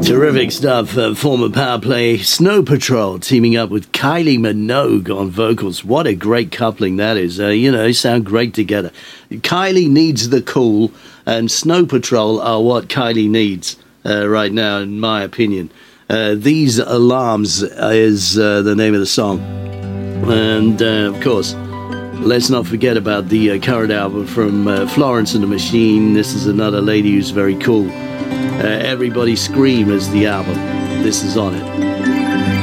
Terrific stuff. Former Power Play Snow Patrol teaming up with Kylie Minogue on vocals. What a great coupling that is. They sound great together. Kylie needs the cool, and Snow Patrol are what Kylie needs right now, in my opinion. These Alarms is the name of the song. And, of course, let's not forget about the current album from Florence and the Machine. This is another lady who's very cool. Everybody Scream is the album. This is on it.